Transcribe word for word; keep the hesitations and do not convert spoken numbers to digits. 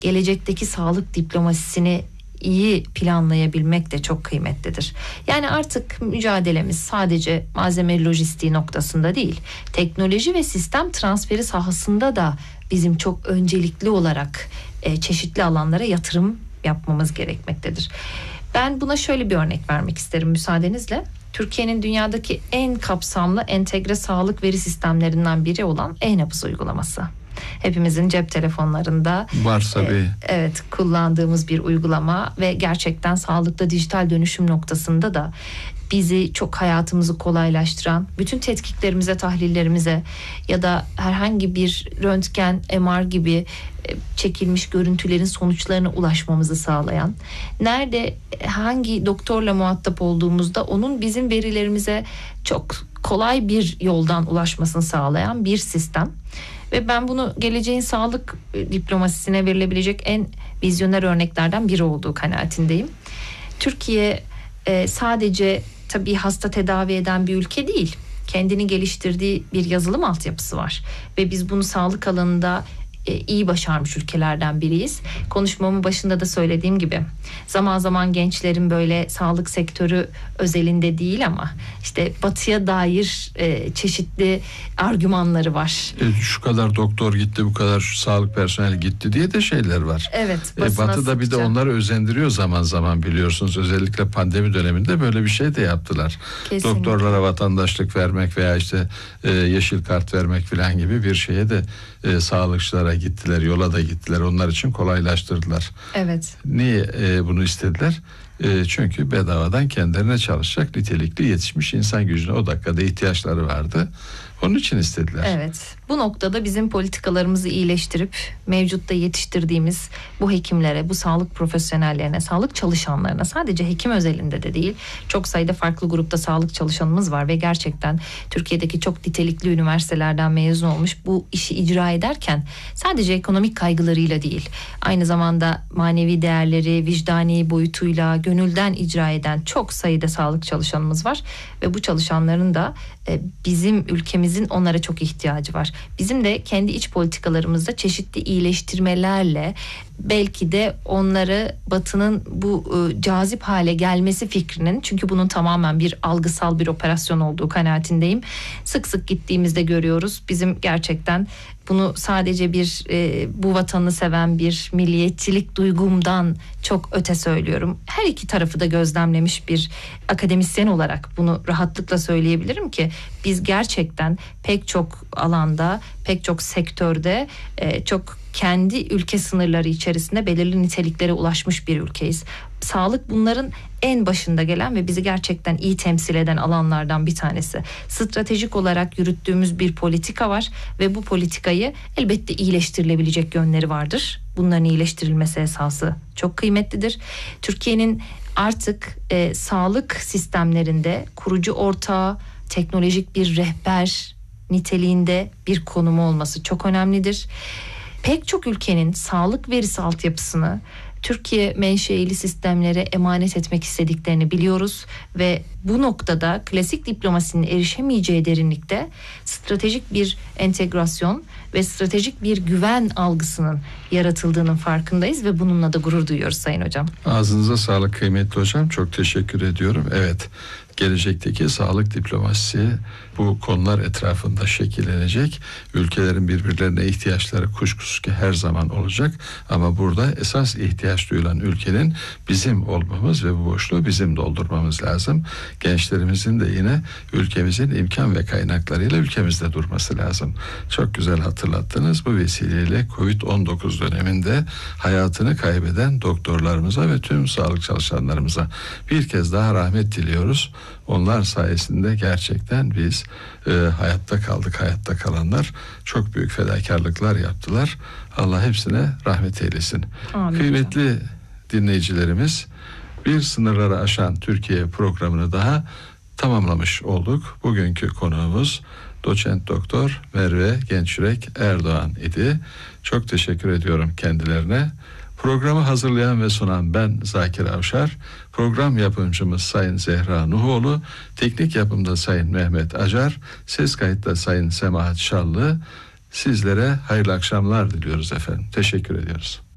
gelecekteki sağlık diplomasisini iyi planlayabilmek de çok kıymetlidir. Yani artık mücadelemiz sadece malzeme lojistiği noktasında değil, teknoloji ve sistem transferi sahasında da bizim çok öncelikli olarak e, çeşitli alanlara yatırım yapmamız gerekmektedir. Ben buna şöyle bir örnek vermek isterim müsaadenizle. Türkiye'nin dünyadaki en kapsamlı entegre sağlık veri sistemlerinden biri olan e-nabız uygulaması. Hepimizin cep telefonlarında var tabii. E, evet kullandığımız bir uygulama ve gerçekten sağlıkta dijital dönüşüm noktasında da bizi çok hayatımızı kolaylaştıran, bütün tetkiklerimize, tahlillerimize ya da herhangi bir röntgen, M R gibi çekilmiş görüntülerin sonuçlarına ulaşmamızı sağlayan, nerede hangi doktorla muhatap olduğumuzda onun bizim verilerimize çok kolay bir yoldan ulaşmasını sağlayan bir sistem. Ve ben bunu geleceğin sağlık diplomasisine verilebilecek en vizyoner örneklerden biri olduğu kanaatindeyim. Türkiye e, sadece tabii hasta tedavi eden bir ülke değil. Kendini geliştirdiği bir yazılım altyapısı var. Ve biz bunu sağlık alanında e, iyi başarmış ülkelerden biriyiz. Konuşmamın başında da söylediğim gibi zaman zaman gençlerin böyle sağlık sektörü özelinde değil ama işte batıya dair e, çeşitli argümanları var. E, şu kadar doktor gitti, bu kadar sağlık personeli gitti diye de şeyler var. Evet. E, Batı'da bir de onları özendiriyor zaman zaman, biliyorsunuz. Özellikle pandemi döneminde böyle bir şey de yaptılar. Kesinlikle. Doktorlara vatandaşlık vermek veya işte e, yeşil kart vermek falan gibi bir şeye de e, sağlıkçılara gittiler, yola da gittiler. Onlar için kolaylaştırdılar. Evet. Niye e, bunu istediler? E, çünkü bedavadan kendilerine çalışacak nitelikli yetişmiş insan gücüne o dakikada ihtiyaçları vardı. Onun için istediler. Evet. Bu noktada bizim politikalarımızı iyileştirip mevcutta yetiştirdiğimiz bu hekimlere, bu sağlık profesyonellerine, sağlık çalışanlarına, sadece hekim özelinde de değil, çok sayıda farklı grupta sağlık çalışanımız var ve gerçekten Türkiye'deki çok nitelikli üniversitelerden mezun olmuş, bu işi icra ederken sadece ekonomik kaygılarıyla değil, aynı zamanda manevi değerleri, vicdani boyutuyla, gönülden icra eden çok sayıda sağlık çalışanımız var ve bu çalışanların da e, bizim ülkemizin onlara çok ihtiyacı var. Bizim de kendi iç politikalarımızda çeşitli iyileştirmelerle belki de onları Batı'nın bu e, cazip hale gelmesi fikrinin, çünkü bunun tamamen bir algısal bir operasyon olduğu kanaatindeyim. Sık sık gittiğimizde görüyoruz. Bizim gerçekten bunu sadece bir e, bu vatanı seven bir milliyetçilik duygumdan çok öte söylüyorum. Her iki tarafı da gözlemlemiş bir akademisyen olarak bunu rahatlıkla söyleyebilirim ki biz gerçekten pek çok alanda, pek çok sektörde e, çok kendi ülke sınırları içerisinde belirli niteliklere ulaşmış bir ülkeyiz. Sağlık bunların en başında gelen ve bizi gerçekten iyi temsil eden alanlardan bir tanesi. Stratejik olarak yürüttüğümüz bir politika var ve bu politikayı elbette iyileştirilebilecek yönleri vardır. Bunların iyileştirilmesi esası çok kıymetlidir. Türkiye'nin artık e, sağlık sistemlerinde kurucu ortağı, teknolojik bir rehber niteliğinde bir konumu olması çok önemlidir. Pek çok ülkenin sağlık verisi altyapısını Türkiye menşeili sistemlere emanet etmek istediklerini biliyoruz ve bu noktada klasik diplomasinin erişemeyeceği derinlikte stratejik bir entegrasyon ve stratejik bir güven algısının yaratıldığının farkındayız ve bununla da gurur duyuyoruz Sayın Hocam. Ağzınıza sağlık kıymetli hocam. Çok teşekkür ediyorum. Evet, gelecekteki sağlık diplomasisi bu konular etrafında şekillenecek. Ülkelerin birbirlerine ihtiyaçları kuşkusuz ki her zaman olacak. Ama burada esas ihtiyaç duyulan ülkenin bizim olmamız ve bu boşluğu bizim doldurmamız lazım. Gençlerimizin de yine ülkemizin imkan ve kaynaklarıyla ülkemizde durması lazım. Çok güzel hatırlattınız. Bu vesileyle kovid on dokuz döneminde hayatını kaybeden doktorlarımıza ve tüm sağlık çalışanlarımıza bir kez daha rahmet diliyoruz. Onlar sayesinde gerçekten biz e, hayatta kaldık. Hayatta kalanlar çok büyük fedakarlıklar yaptılar. Allah hepsine rahmet eylesin. Amin. Kıymetli dinleyicilerimiz, bir sınırları aşan Türkiye programını daha tamamlamış olduk. Bugünkü konuğumuz Doçent Doktor Merve Gençyürek Erdoğan idi. Çok teşekkür ediyorum kendilerine. Programı hazırlayan ve sunan ben Zakir Avşar. Program yapımcımız Sayın Zehra Nuhoğlu. Teknik yapımda Sayın Mehmet Acar. Ses kayıtta Sayın Semahat Şallı. Sizlere hayırlı akşamlar diliyoruz efendim. Teşekkür ediyoruz.